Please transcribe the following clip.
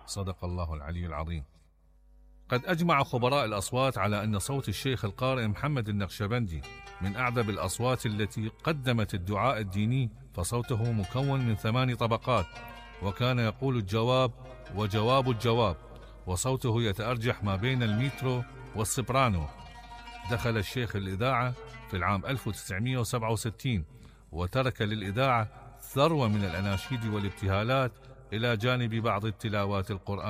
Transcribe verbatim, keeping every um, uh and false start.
صدق الله العلي العظيم. قد أجمع خبراء الأصوات على أن صوت الشيخ القارئ محمد النقشبندي من أعذب الأصوات التي قدمت الدعاء الديني، فصوته مكون من ثمان طبقات، وكان يقول الجواب وجواب الجواب، وصوته يتأرجح ما بين الميترو والسوبرانو. دخل الشيخ الإذاعة في العام ألف وتسعمائة وسبعة وستين، وترك للإذاعة ثروة من الأناشيد والابتهالات إلى جانب بعض التلاوات القرآنية.